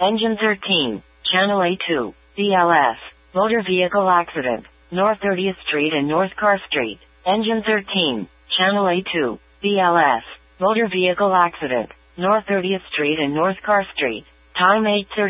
Engine 13, Channel A2, BLS, motor vehicle accident, North 30th Street and North Carr Street. Engine 13, Channel A2, BLS, motor vehicle accident, North 30th Street and North Carr Street. Time 8:30.